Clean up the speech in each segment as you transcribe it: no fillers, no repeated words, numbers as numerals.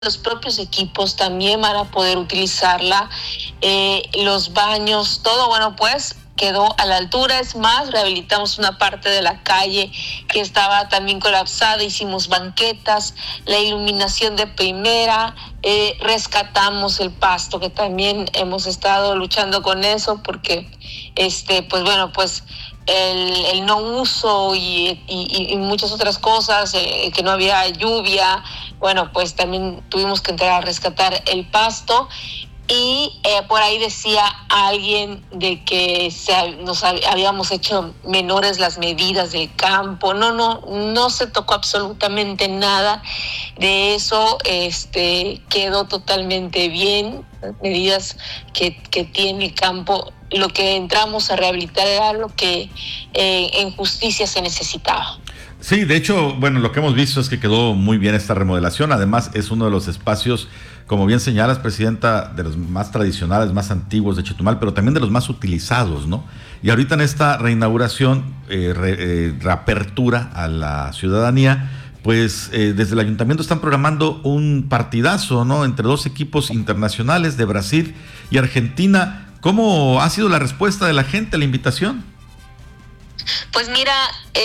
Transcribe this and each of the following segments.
los propios equipos también van a poder utilizarla, los baños, todo, bueno, pues quedó a la altura. Es más, rehabilitamos una parte de la calle que estaba también colapsada, hicimos banquetas, la iluminación de primera, rescatamos el pasto, que también hemos estado luchando con eso, porque pues bueno, pues el no uso y muchas otras cosas, que no había lluvia, bueno, pues también tuvimos que entrar a rescatar el pasto. Y por ahí decía alguien de que nos habíamos hecho menores las medidas del campo. No se tocó absolutamente nada de eso. Quedó totalmente bien. Las medidas que tiene el campo, lo que entramos a rehabilitar era lo que en justicia se necesitaba. Sí, de hecho, bueno, lo que hemos visto es que quedó muy bien esta remodelación. Además, es uno de los espacios, como bien señalas, Presidenta, de los más tradicionales, más antiguos de Chetumal, pero también de los más utilizados, ¿no? Y ahorita en esta reinauguración, reapertura a la ciudadanía, pues desde el ayuntamiento están programando un partidazo, ¿no?, entre dos equipos internacionales de Brasil y Argentina. ¿Cómo ha sido la respuesta de la gente a la invitación? Pues mira,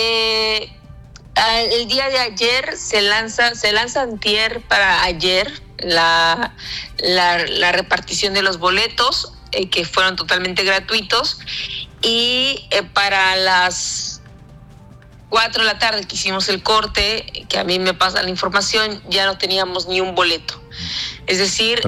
el día de ayer se lanza antier para ayer la repartición de los boletos, que fueron totalmente gratuitos, y para las 4 de la tarde que hicimos el corte, que a mí me pasa la información, ya no teníamos ni un boleto. Es decir,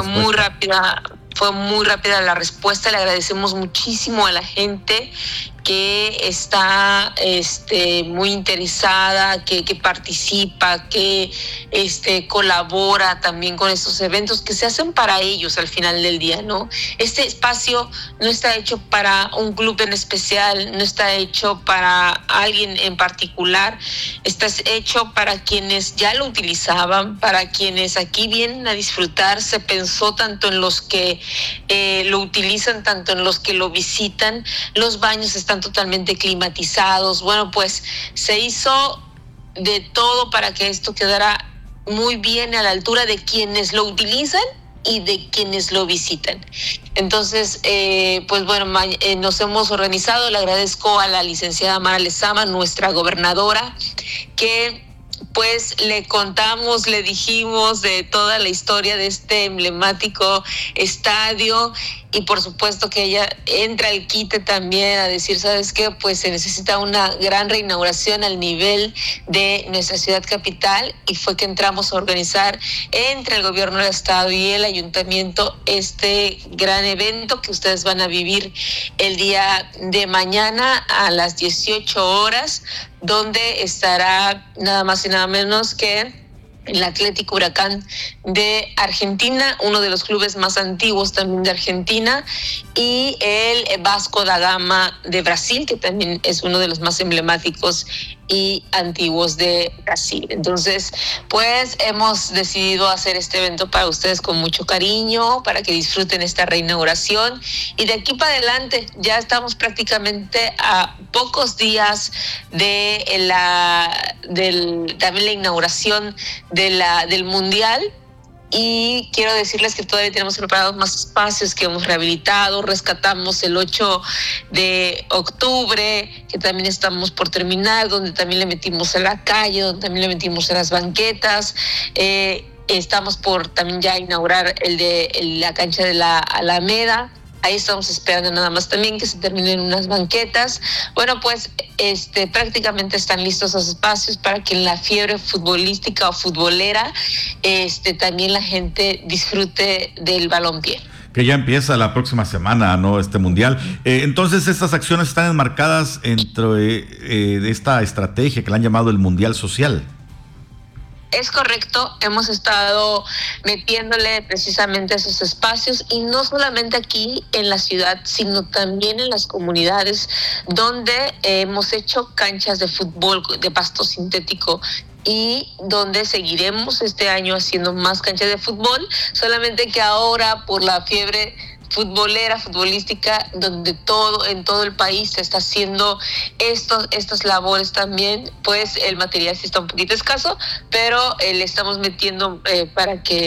fue muy rápida la respuesta. Le agradecemos muchísimo a la gente que está muy interesada, que participa, que colabora también con estos eventos que se hacen para ellos al final del día, ¿no? Este espacio no está hecho para un club en especial, no está hecho para alguien en particular, está hecho para quienes ya lo utilizaban, para quienes aquí vienen a disfrutar. Se pensó tanto en los que lo utilizan, tanto en los que lo visitan. Los baños están totalmente climatizados. Bueno, pues se hizo de todo para que esto quedara muy bien a la altura de quienes lo utilizan y de quienes lo visitan. Entonces, pues bueno, nos hemos organizado. Le agradezco a la licenciada Mara Lezama, nuestra gobernadora, que pues le contamos, le dijimos de toda la historia de este emblemático estadio, y por supuesto que ella entra al quite también a decir, ¿sabes qué? Pues se necesita una gran reinauguración al nivel de nuestra ciudad capital, y fue que entramos a organizar entre el gobierno del estado y el ayuntamiento este gran evento que ustedes van a vivir el día de mañana a las 18 horas, donde estará nada más y nada menos que el Atlético Huracán de Argentina, uno de los clubes más antiguos también de Argentina, y el Vasco da Gama de Brasil, que también es uno de los más emblemáticos y antiguos de Brasil. Entonces, pues hemos decidido hacer este evento para ustedes con mucho cariño, para que disfruten esta reinauguración, y de aquí para adelante ya estamos prácticamente a pocos días de también la inauguración del Mundial. Y quiero decirles que todavía tenemos preparados más espacios que hemos rehabilitado. Rescatamos el 8 de octubre, que también estamos por terminar, donde también le metimos a la calle, donde también le metimos a las banquetas. Estamos por también ya inaugurar la cancha de la Alameda. Ahí estamos esperando nada más también que se terminen unas banquetas. Bueno, pues prácticamente están listos los espacios para que en la fiebre futbolística o futbolera también la gente disfrute del balompié. Que ya empieza la próxima semana, ¿no?, este mundial. Entonces, estas acciones están enmarcadas de esta estrategia que le han llamado el Mundial Social. Es correcto, hemos estado metiéndole precisamente a esos espacios, y no solamente aquí en la ciudad, sino también en las comunidades donde hemos hecho canchas de fútbol de pasto sintético, y donde seguiremos este año haciendo más canchas de fútbol, solamente que ahora por la fiebre futbolística, donde en todo el país se está haciendo estas labores también. Pues el material sí está un poquito escaso, pero le estamos metiendo para que